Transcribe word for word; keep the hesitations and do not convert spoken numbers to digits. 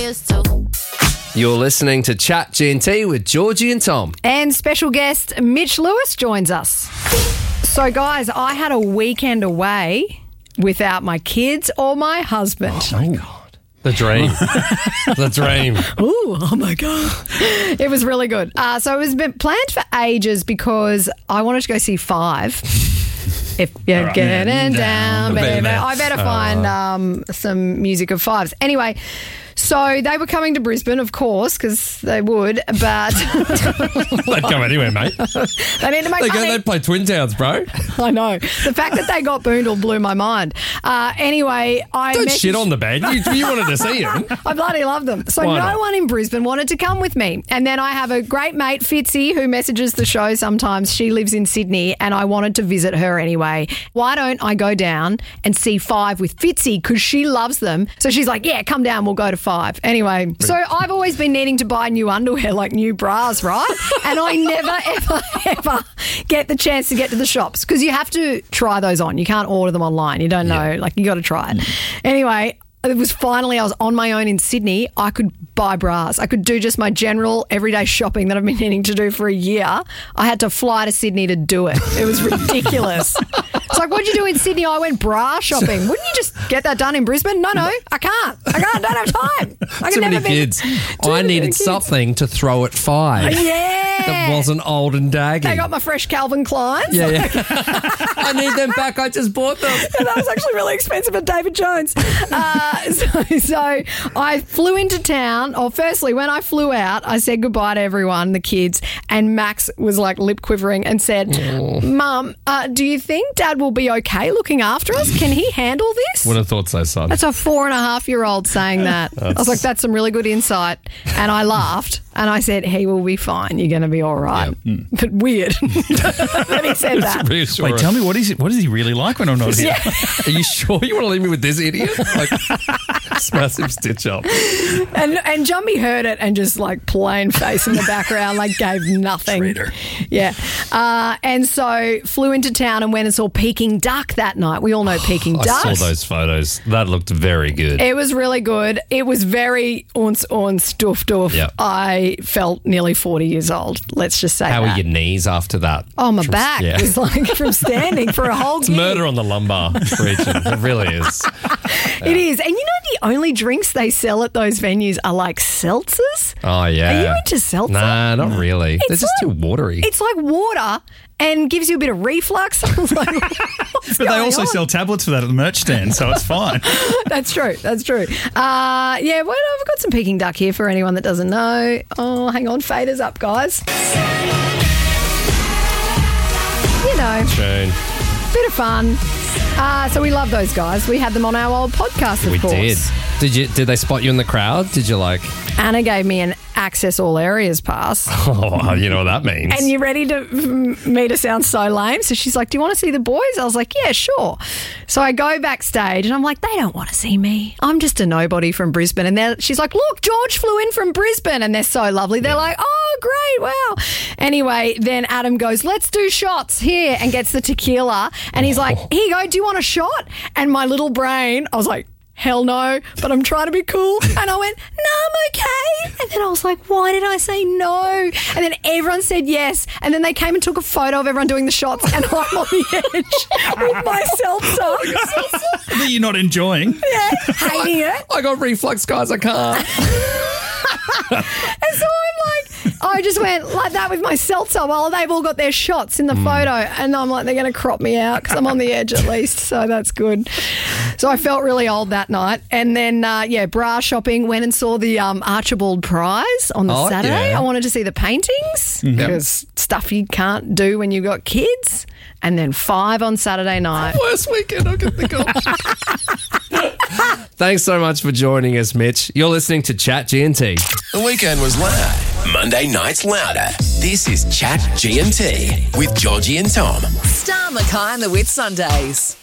used to. You're listening to Chat G and T with Georgie and Tom. And special guest Mitch Lewis joins us. So, guys, I had a weekend away without my kids or my husband. Oh, my God. The dream. The dream. Ooh, oh, my God. It was really good. Uh, so it was been planned for ages because I wanted to go see Five. If you're right. getting down, down baby. I better find um, some music of Fives. Anyway, so they were coming to Brisbane, of course, because they would, but... They'd come anywhere, mate. They need to make they money. Go, they'd play Twin Towns, bro. I know. The fact that they got Boondle blew my mind. Uh, anyway, I Don't messaged... shit on the band. You, you wanted to see them. I bloody love them. So Why no not? one in Brisbane wanted to come with me. And then I have a great mate, Fitzy, who messages the show sometimes. She lives in Sydney and I wanted to visit her anyway. Why don't I go down and see Five with Fitzy because she loves them. So she's like, yeah, come down, we'll go to Five. Anyway, so I've always been needing to buy new underwear, like new bras, right? And I never, ever, ever get the chance to get to the shops because you have to try those on. You can't order them online. You don't know. Yeah. Like, you got to try it. Anyway, it was finally, I was on my own in Sydney. I could buy bras. I could do just my general everyday shopping that I've been needing to do for a year. I had to fly to Sydney to do it. It was ridiculous. It's like, what'd you do in Sydney? I went bra shopping. Wouldn't you just get that done in Brisbane? No, no, I can't. I can't. I don't have time. I Too can many never kids. Be, I needed kids. something to throw at Five. Yeah. That wasn't old and daggy. They got my fresh Calvin Kleins. Yeah, yeah. I need them back. I just bought them. Yeah, that was actually really expensive at David Jones. Uh, so, so I flew into town. Or firstly, when I flew out, I said goodbye to everyone, the kids, and Max was like lip quivering and said, oh. Mum, uh, do you think Dad will be okay looking after us? Can he handle this? Would have thought so, son. That's a four and a half year old saying that. I was like, that's some really good insight. And I laughed and I said, he will be fine. You're going to be all right. Yeah. Mm. But weird that he said that. Reassuring. Wait, tell me, what is it? What is he really like when I'm not here? Yeah. Are you sure you want to leave me with this idiot? Like, this massive stitch up. And and Jumbie heard it and just like plain face in the background, like gave nothing. Traitor. Yeah. Uh, and so flew into town and went and saw Peking Duck that night. We all know Peking I Duck. saw those photos. That looked very good. It was really good. It was very uns uns doof doof. Yep. I felt nearly forty years old. Let's just say How that. are your knees after that? Oh, my From- back yeah. was like from standing for a whole It's gig. murder on the lumbar region. It really is. It is. And you know the only drinks they sell at those venues are like seltzers? Oh, yeah. Are you into seltzer? Nah, not really. They're It's just like- too watery. It's like water and gives you a bit of reflux. I was like, what's But they going also on? sell tablets for that at the merch stand, so it's fine. That's true. That's true. Uh, yeah, well, I've got some Peking Duck here for anyone that doesn't know. Oh, hang on. Faders up, guys. You know, Tune. bit of fun. Uh, so we love those guys. We had them on our old podcast, of We course. did. Did you? Did they spot you in the crowd? Did you like? Anna gave me an access all areas pass. Oh, you know what that means. And you ready to mm, me to sound so lame? So she's like, do you want to see the boys? I was like, yeah, sure. So I go backstage and I'm like, they don't want to see me. I'm just a nobody from Brisbane. And they're, she's like, look, George flew in from Brisbane. And they're so lovely. They're like, oh, great, wow. Anyway, then Adam goes, let's do shots here, and gets the tequila. And he's like, here you go, do you want a shot? And my little brain, I was like, hell no, but I'm trying to be cool. And I went, no, I'm okay. And then I was like, why did I say no? And then everyone said yes. And then they came and took a photo of everyone doing the shots, and I'm on the edge with my seltzer. That you're not enjoying. Yeah, hating it. I got reflux, guys. I can't. And so I'm like, I just went like that with my seltzer while they've all got their shots in the photo. And I'm like, they're going to crop me out because I'm on the edge at least. So that's good. So I felt really old that night. And then, uh, yeah, bra shopping, went and saw the um, Archibald Prize on the Oh, Saturday. yeah. I wanted to see the paintings because stuff you can't do when you've got kids. And then Five on Saturday night. Worst weekend I can think of. Thanks so much for joining us, Mitch. You're listening to Chat G and T. The weekend was loud. Monday night's louder. This is Chat G and T with Georgie and Tom. Star Mackay and the Whit Sundays.